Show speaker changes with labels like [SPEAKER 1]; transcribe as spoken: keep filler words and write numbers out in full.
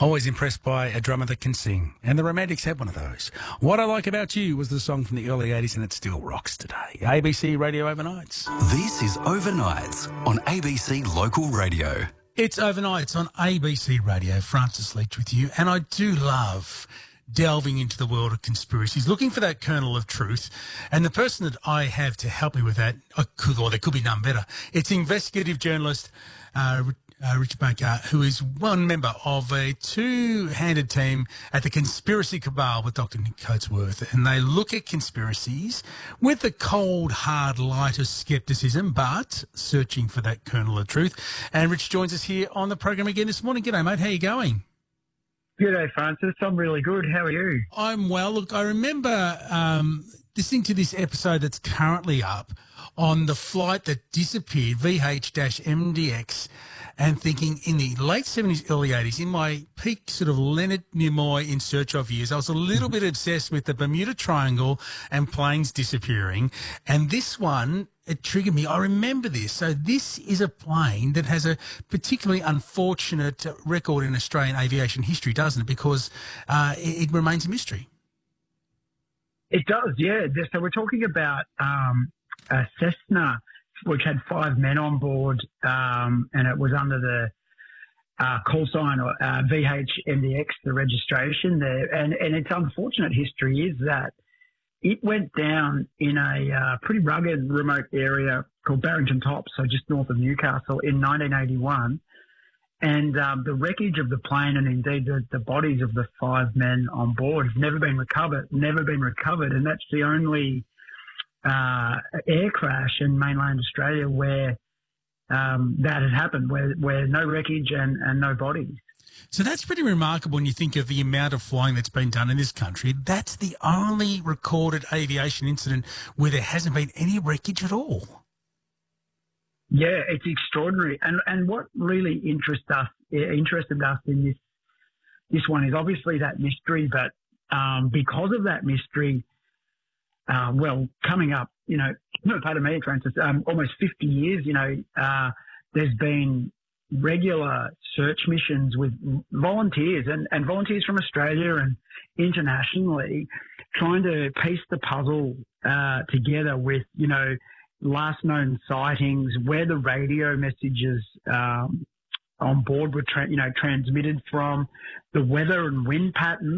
[SPEAKER 1] Always impressed by a drummer that can sing, and the Romantics had one of those. What I Like About You was the song from the early eighties, and it still rocks today. A B C Radio Overnights.
[SPEAKER 2] This is Overnights on A B C Local Radio.
[SPEAKER 1] It's Overnights on A B C Radio. Francis Leach with you, and I do love delving into the world of conspiracies, looking for that kernel of truth. And the person that I have to help me with that, I could, or there could be none better, it's investigative journalist uh, uh, Rich Baker, who is one member of a two-handed team at the Conspiracy Cabal with Doctor Nick Coatsworth. And they look at conspiracies with the cold, hard light of scepticism, but searching for that kernel of truth. And Rich joins us here on the program again this morning. G'day, mate. How you going?
[SPEAKER 3] G'day, Francis. I'm really good. How are you?
[SPEAKER 1] I'm well. Look, I remember um, listening to this episode that's currently up on the flight that disappeared, V H M D X, and thinking in the late seventies, early eighties, in my peak sort of Leonard Nimoy in search of years, I was a little bit obsessed with the Bermuda Triangle and planes disappearing. And this one, it triggered me. I remember this. So this is a plane that has a particularly unfortunate record in Australian aviation history, doesn't it? Because uh, it, it remains a mystery.
[SPEAKER 3] It does, yeah. So we're talking about um, a Cessna, which had five men on board, um, and it was under the uh, call sign or uh, V H M D X, the registration there. And, and its unfortunate history is that it went down in a uh, pretty rugged, remote area called Barrington Top, so just north of Newcastle, in nineteen eighty-one. And um, the wreckage of the plane and indeed the, the bodies of the five men on board have never been recovered, never been recovered. And that's the only uh, air crash in mainland Australia where um, that had happened, where, where no wreckage and, and no bodies.
[SPEAKER 1] So that's pretty remarkable when you think of the amount of flying that's been done in this country. That's the only recorded aviation incident where there hasn't been any wreckage at all.
[SPEAKER 3] Yeah, it's extraordinary. And and what really interests us, interested us in this this one is obviously that mystery, but um, because of that mystery, uh, well, coming up, you know, pardon me, Francis, um, almost fifty years, you know, uh, there's been regular search missions with volunteers and, and volunteers from Australia and internationally trying to piece the puzzle uh, together with, you know, last known sightings, where the radio messages um, on board were, tra- you know, transmitted from, the weather and wind patterns.